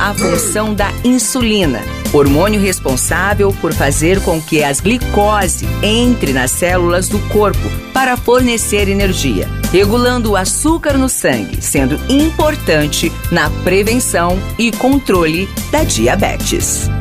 a função da insulina, hormônio responsável por fazer com que a glicose entre nas células do corpo para fornecer energia, regulando o açúcar no sangue, sendo importante na prevenção e controle da diabetes.